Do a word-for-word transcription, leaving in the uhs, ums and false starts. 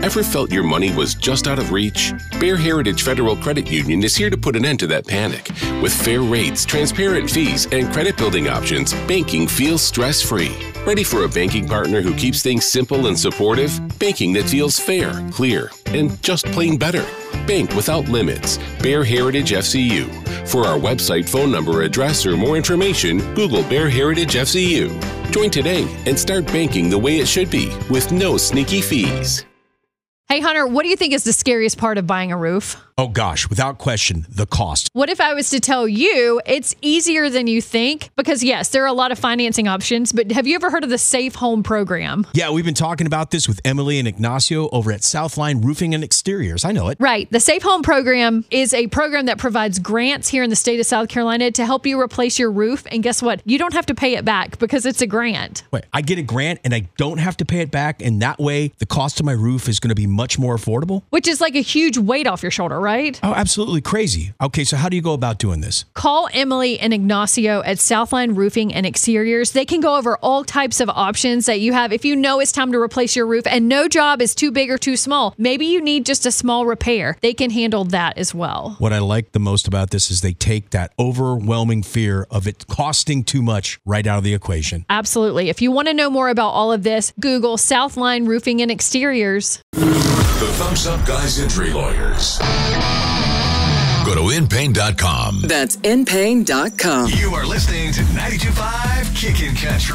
Ever felt your money was just out of reach? Bear Heritage Federal Credit Union is here to put an end to that panic. With fair rates, transparent fees, and credit building options, banking feels stress-free. Ready for a banking partner who keeps things simple and supportive? Banking that feels fair, clear, and just plain better. Bank without limits. Bear Heritage F C U. For our website, phone number, address, or more information, Google Bear Heritage F C U. Join today and start banking the way it should be with no sneaky fees. Hey, Hunter, what do you think is the scariest part of buying a roof? Oh, gosh, without question, the cost. What if I was to tell you it's easier than you think? Because, yes, there are a lot of financing options, but have you ever heard of the Safe Home program? Yeah, we've been talking about this with Emily and Ignacio over at Southline Roofing and Exteriors. I know it. Right. The Safe Home program is a program that provides grants here in the state of South Carolina to help you replace your roof. And guess what? You don't have to pay it back because it's a grant. Wait, I get a grant and I don't have to pay it back, and that way the cost of my roof is going to be much more affordable? Which is like a huge weight off your shoulder, right? Oh, absolutely crazy. Okay, so how do you go about doing this? Call Emily and Ignacio at Southline Roofing and Exteriors. They can go over all types of options that you have if you know it's time to replace your roof and no job is too big or too small. Maybe you need just a small repair. They can handle that as well. What I like the most about this is they take that overwhelming fear of it costing too much right out of the equation. Absolutely. If you want to know more about all of this, Google Southline Roofing and Exteriors. The Thumbs Up Guys Injury Lawyers. Go to in pain dot com. That's in pain dot com. You are listening to ninety-two point five Kickin' Country.